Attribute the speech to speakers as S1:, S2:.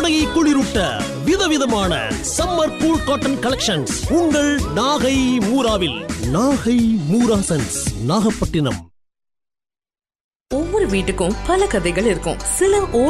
S1: கோடையை குளிரூட்ட விதவிதமான summer cool cotton collections உங்கள் நாகை மூராவில். நாகை மூராசன்ஸ், நாகப்பட்டினம்.
S2: ஒவ்வொரு வீட்டுக்கும் பல கதைகள் இருக்கும். சில